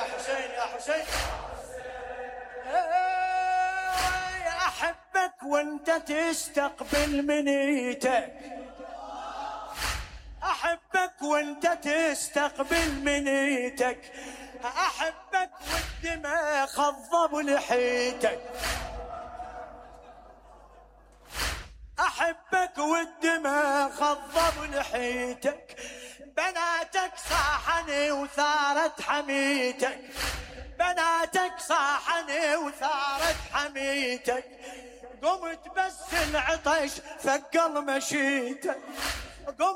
حسين يا حسين. أحبك وانت تستقبل منيتك، أحبك وانت تستقبل منيتك، أحبك والدماء خضب لحيتك، أحبك والدماء خضب لحيتك، بناتك صاحني وثارت حميتك، بناتك صاحني وثارت حميتك، قمت بس العطش ثقل مشيتك.